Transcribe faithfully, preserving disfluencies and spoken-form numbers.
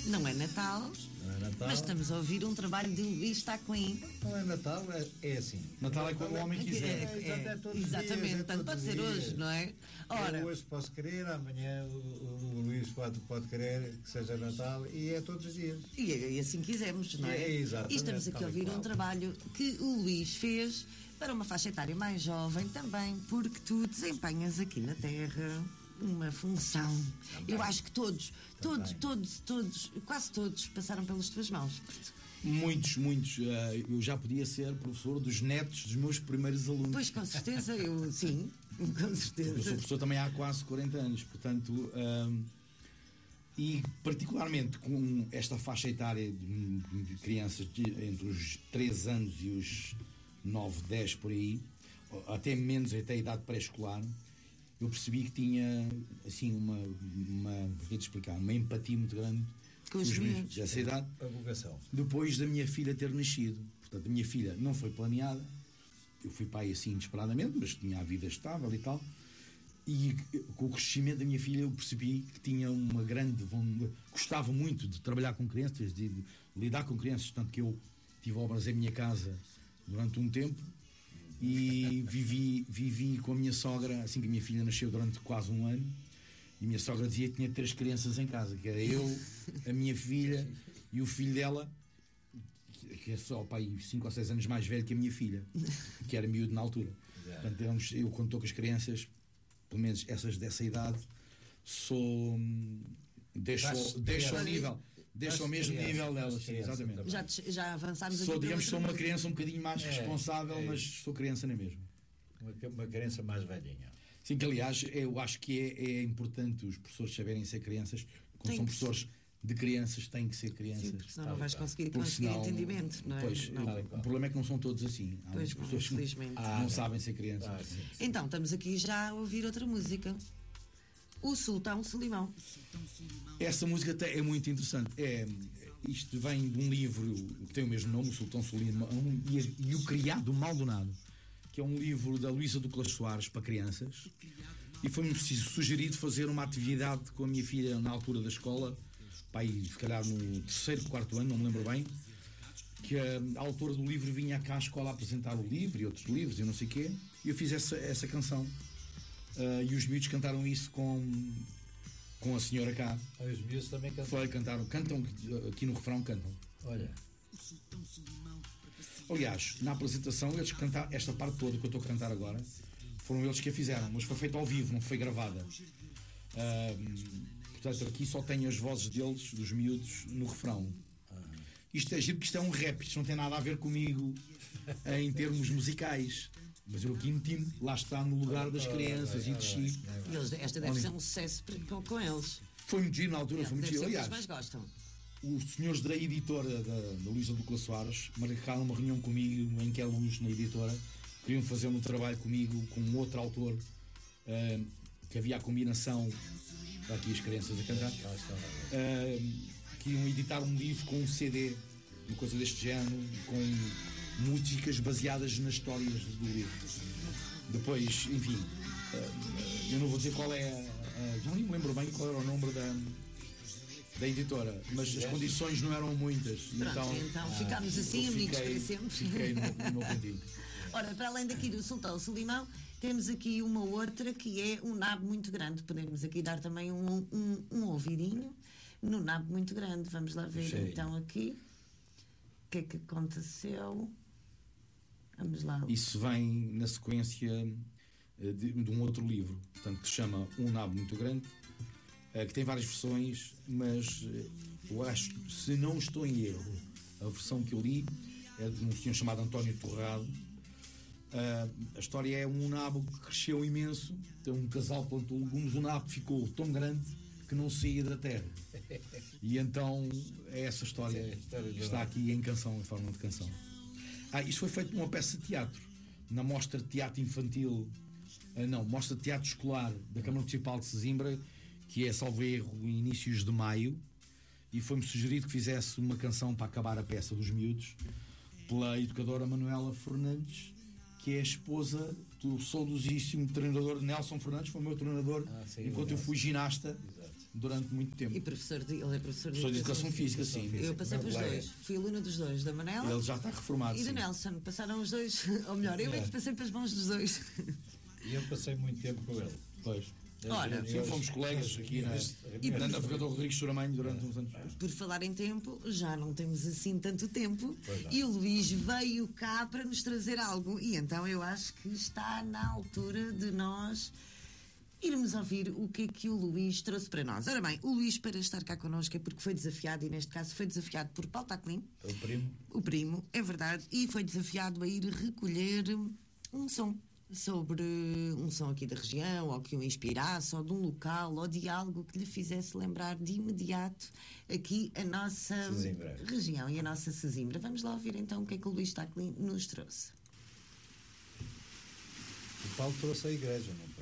Não é Natal, Não é Natal. mas estamos a ouvir um trabalho de Luís Taquim. Não é Natal, é, é assim. Natal é quando o homem quiser. É, É, é, é todos os exatamente, dias, é portanto, todos pode os ser dias. hoje, não é? Ora, Eu hoje posso querer, amanhã o, o, o Luís pode, pode querer que seja Natal e é todos os dias. e, e assim quisermos, não é? É, exatamente, E estamos aqui a tal e ouvir qual. um trabalho que o Luís fez para uma faixa etária mais jovem também, porque tu desempenhas aqui na Terra uma função. Também. Eu acho que todos, todos, Também. todos, todos, quase todos passaram pelas tuas mãos. Muitos, muitos. eh, Eu já podia ser professor dos netos dos meus primeiros alunos. Pois, com certeza, eu sim, com Eu sou certeza. professor também há quase quarenta anos, portanto, ahm, e particularmente com esta faixa etária de, de crianças de, entre os três anos e os nove, dez por aí, até menos, até a idade pré-escolar, eu percebi que tinha assim uma, uma, vou te explicar, uma empatia muito grande Com os miúdos. dessa idade, A vocação. depois da minha filha ter nascido. Portanto, a minha filha não foi planeada, eu fui pai assim inesperadamente, mas tinha a vida estável e tal, e com o crescimento da minha filha eu percebi que tinha uma grande vontade, gostava muito de trabalhar com crianças, de, de lidar com crianças, tanto que eu tive obras em minha casa durante um tempo e vivi, vivi com a minha sogra, assim que a minha filha nasceu, durante quase um ano. E a minha sogra dizia que tinha três crianças em casa, que era eu, a minha filha e o filho dela, que é só pai cinco ou seis anos mais velho que a minha filha, que era miúdo na altura. Portanto, éramos- eu quando estou com as crianças, pelo menos essas dessa idade, sou deixo, Dás- deixo ao dás- nível, deixo ao dás mesmo criança, nível dás delas, sim, criança exatamente. também. Já, te- já avançámos aqui Sou, para digamos, outra sou uma música. criança um bocadinho mais É, responsável, é mas isso. sou criança na mesma. Uma, uma criança mais velhinha. Sim, que aliás eu acho que é, é importante os professores saberem ser crianças. Quando Tem são que professores de crianças, têm que ser crianças. Sim, porque senão Tá, não vais tá. conseguir Porque conseguir senão- entendimento, não é? Pois, Não. o, o problema é que não são todos assim. Há Pois muitas não, pessoas que infelizmente. não, Ah, não não. sabem ser crianças. Ah, sim, sim. Então, estamos aqui já a ouvir outra música. O Sultão Solimão. Essa música te- é muito interessante. É, isto vem de um livro que tem o mesmo nome, o Sultão Solimão e, e o Criado Maldonado, que é um livro da Luísa Duclas Soares para crianças, e foi-me sugerido fazer uma atividade com a minha filha na altura da escola, pai, se calhar no terceiro, quarto ano, não me lembro bem, que a, a autora do livro vinha cá à escola apresentar o livro e outros livros e não sei o quê, e eu fiz essa, essa canção. Ah, e os miúdos cantaram isso com, com a senhora cá. Ah, os miúdos também cantam. Foi, cantaram, cantam aqui no refrão, cantam. Olha, Aliás, na apresentação, eles cantaram esta parte toda que eu estou a cantar agora, foram eles que a fizeram, mas foi feita ao vivo, não foi gravada. Ahm, portanto, aqui só tenho as vozes deles, dos miúdos, no refrão. Isto é giro porque isto é um rap, isto não tem nada a ver comigo eh, em termos musicais. Mas eu aqui meti-me, lá está, no lugar das crianças e desci. E eles- esta deve Olha. ser um sucesso para- com, com eles. Foi muito giro na altura, foi muito Deve giro. ser o que eles Aliás, mais gostam. os senhores da editora da, da Luísa Duclas Soares marcaram uma reunião comigo em que a Luz, na editora, queriam fazer um trabalho comigo com um outro autor, ah, que havia a combinação, está aqui as crianças a cantar, ah, que iam editar um livro com um C D, uma coisa deste género, com músicas baseadas nas histórias do livro. Depois, enfim, ah, eu não vou dizer qual é a, a, já nem me lembro bem qual era o número da da editora, mas as condições não eram muitas. Pronto, então, então ficámos assim, eu amigos fiquei- para sempre. Fiquei no, no meu cantinho. Ora, para além daqui do Sultão Solimão, temos aqui uma outra que é um nabo muito grande. Podemos aqui dar também um, um, um ouvidinho no nabo muito grande. Vamos lá ver Cheio. então aqui o que é que aconteceu. Vamos lá. Isso vem na sequência eh, de, de um outro livro, portanto, que se chama Um Nabo Muito Grande, eh, que tem várias versões, mas eh, eu acho, se não estou em erro, a versão que eu li é de um senhor chamado António Torrado. Ah, a história é um nabo que cresceu imenso, tem um casal plantou legumes, o nabo ficou tão grande que não saía da terra. E então é essa história, É a história do que está nabo. aqui em canção, em forma de canção. Ah, isto foi feito numa peça de teatro, na Mostra de Teatro Infantil, ah, não, Mostra de Teatro Escolar da Câmara Municipal de Sesimbra, que é, salvo erro, em inícios de maio, e foi-me sugerido que fizesse uma canção para acabar a peça dos miúdos, pela educadora Manuela Fernandes, que é a esposa do saudosíssimo treinador Nelson Fernandes, foi o meu treinador Ah, sim, enquanto o eu fui ginasta. Exato. durante muito tempo. E professor de, ele é professor de, Professor de Educação Física, sim. Eu passei Meu pelos colega. dois. Fui aluna dos dois, da Manela Ele já está reformado. e do sim. Nelson. Passaram os dois, ou melhor, eu é que passei pelas mãos dos dois. E eu passei muito tempo com ele. Pois. Ora, Sim, fomos colegas aqui na, E na Navegador Rodrigues Soramanho durante uns anos. Por falar em tempo, já não temos assim tanto tempo. Pois não. E o Luís veio cá para nos trazer algo. E então eu acho que está na altura de nós irmos ouvir o que é que o Luís trouxe para nós. Ora bem, o Luís, para estar cá connosco, é porque foi desafiado, e neste caso foi desafiado por Paulo Taclin, O primo. o primo, é verdade, e foi desafiado a ir recolher um som. Sobre um som aqui da região, ou que o inspirasse, ou de um local, ou de algo que lhe fizesse lembrar de imediato aqui a nossa Sesimbra. região e a nossa Sesimbra. Vamos lá ouvir então o que é que o Luís Taclin nos trouxe. O Paulo trouxe a igreja, não